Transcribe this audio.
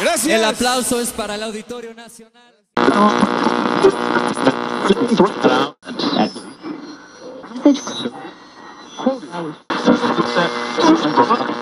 Gracias. El aplauso es para el Auditorio Nacional. Message.